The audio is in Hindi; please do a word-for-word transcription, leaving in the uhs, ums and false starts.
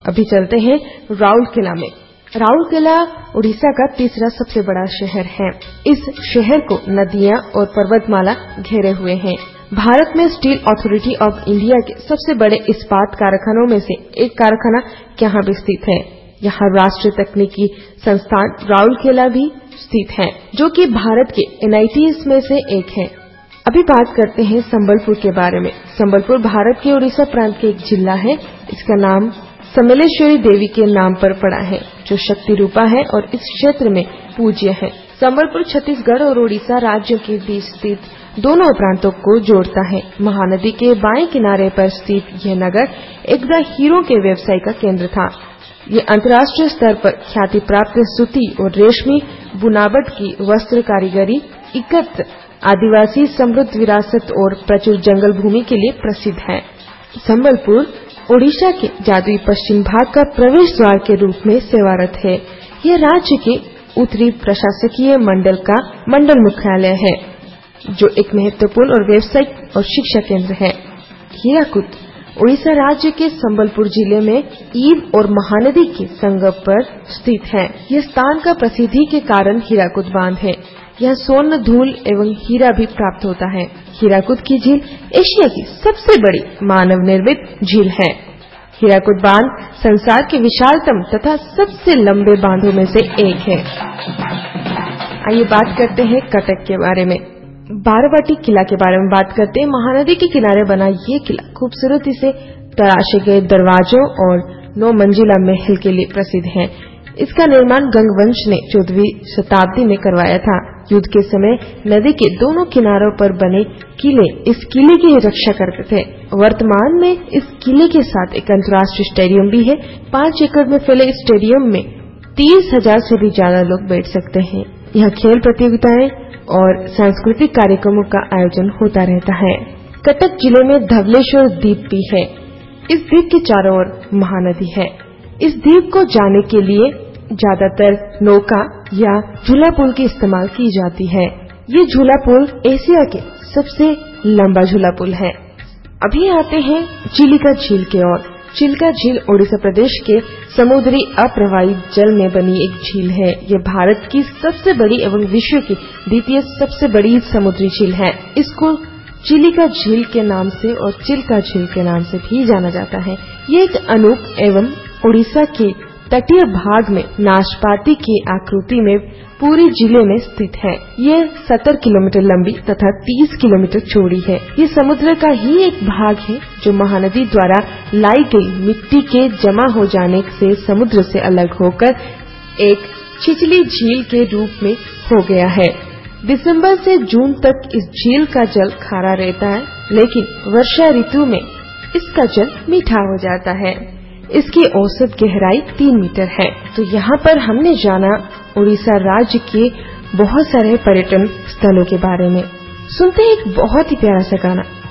अभी चलते हैं राउरकेला में। राउरकेला उड़ीसा का तीसरा सबसे बड़ा शहर है। इस शहर को नदियां और पर्वतमाला घेरे हुए हैं। भारत में स्टील अथॉरिटी ऑफ इंडिया के सबसे बड़े इस्पात कारखानों में से एक कारखाना यहाँ भी स्थित है। यहाँ राष्ट्रीय तकनीकी संस्थान राउरकेला भी स्थित है, जो कि भारत के एन आई टीज़ में से एक है। अभी बात करते हैं संबलपुर के बारे में। संबलपुर भारत के उड़ीसा प्रांत के एक जिला है। इसका नाम सम्मेलेश्वरी देवी के नाम पर पड़ा है, जो शक्ति रूपा है और इस क्षेत्र में पूज्य है। संबलपुर छत्तीसगढ़ और उड़ीसा राज्यों के बीच स्थित दोनों प्रांतों को जोड़ता है। महानदी के बाएं किनारे पर स्थित यह नगर एकदा हीरों के व्यवसाय का केंद्र था। ये अंतर्राष्ट्रीय स्तर पर ख्याति प्राप्त सूती और रेशमी बुनावट की वस्त्र कारीगरी, इकत आदिवासी समृद्ध विरासत और प्रचुर जंगल भूमि के लिए प्रसिद्ध है। संबलपुर ओडिशा के जादुई पश्चिम भाग का प्रवेश द्वार के रूप में सेवारत है। यह राज्य के उत्तरी प्रशासकीय मंडल का मंडल मुख्यालय है, जो एक महत्वपूर्ण और व्यावसायिक और शिक्षा केंद्र है। हीराकुद उड़ीसा राज्य के संबलपुर जिले में ईव और महानदी के संगम पर स्थित है। यह स्थान का प्रसिद्धि के कारण हीराकुद बांध है। यह स्वर्ण, धूल एवं हीरा भी प्राप्त होता है। हीराकुद की झील एशिया की सबसे बड़ी मानव निर्मित झील है। हीराकुद बांध संसार के विशालतम तथा सबसे लंबे बांधों में से एक है। आइए बात करते हैं कटक के बारे में। बारावाटी किला के बारे में बात करते हैं। महानदी के किनारे बना ये किला खूबसूरती से तराशे गए दरवाजों और नौ मंजिला महल के लिए प्रसिद्ध है। इसका निर्माण गंगवंश ने चौदहवीं शताब्दी में करवाया था। युद्ध के समय नदी के दोनों किनारों पर बने किले इस किले की रक्षा करते थे। वर्तमान में इस किले के साथ एक अंतर्राष्ट्रीय स्टेडियम भी है। पांच एकड़ में फैले इस स्टेडियम में तीस हजार से भी ज्यादा लोग बैठ सकते हैं। यहाँ खेल प्रतियोगिताएं और सांस्कृतिक कार्यक्रमों का आयोजन होता रहता है। कटक जिले में धवलेश्वर द्वीप भी है। इस द्वीप के चारों ओर महानदी है। इस द्वीप को जाने के लिए ज्यादातर नौका या झूला पुल की इस्तेमाल की जाती है। ये झूला पुल एशिया के सबसे लंबा झूला पुल है। अभी आते हैं चिलिका झील के ओर। चिलिका झील ओडिशा प्रदेश के समुद्री अप्रवाहित जल में बनी एक झील है। ये भारत की सबसे बड़ी एवं विश्व की द्वितीय सबसे बड़ी समुद्री झील है। इसको चिलिका झील के नाम से और चिल्का झील के नाम से भी जाना जाता है। ये एक अनूप एवं उड़ीसा के तटीय भाग में नाशपाती की आकृति में पूरी जिले में स्थित है। ये सत्तर किलोमीटर लंबी तथा तीस किलोमीटर चौड़ी है। ये समुद्र का ही एक भाग है, जो महानदी द्वारा लाई गई मिट्टी के जमा हो जाने से समुद्र से अलग होकर एक छिछली झील के रूप में हो गया है। दिसंबर से जून तक इस झील का जल खारा रहता है, लेकिन वर्षा ऋतु में इसका जल मीठा हो जाता है। इसकी औसत गहराई तीन मीटर है। तो यहाँ पर हमने जाना उड़ीसा राज्य के बहुत सारे पर्यटन स्थलों के बारे में। सुनते हैं एक बहुत ही प्यारा सा गाना।